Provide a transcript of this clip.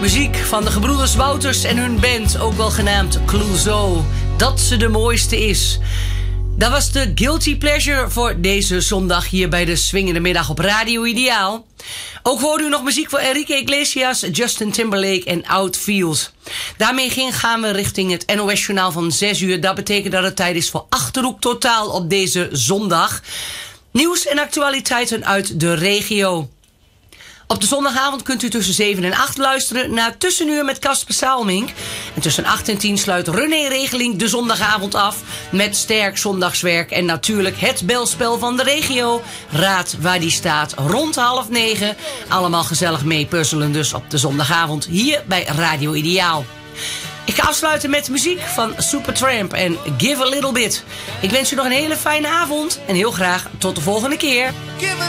Muziek van de gebroeders Wouters en hun band, ook wel genaamd Clouseau. Dat ze de mooiste is. Dat was de Guilty Pleasure voor deze zondag hier bij de Swingende Middag op Radio Ideaal. Ook hoorde u nog muziek voor Enrique Iglesias, Justin Timberlake en Outfield. Daarmee gaan we richting het NOS-journaal van 6 uur. Dat betekent dat het tijd is voor Achterhoek Totaal op deze zondag. Nieuws en actualiteiten uit de regio. Op de zondagavond kunt u tussen 7 en 8 luisteren naar Tussenuur met Kasper Saalmink. En tussen 8 en 10 sluit René Regeling de zondagavond af met sterk zondagswerk. En natuurlijk het belspel van de regio. Raad waar die staat rond 8:30. Allemaal gezellig mee puzzelen dus op de zondagavond hier bij Radio Ideaal. Ik ga afsluiten met muziek van Supertramp en Give a Little Bit. Ik wens u nog een hele fijne avond en heel graag tot de volgende keer.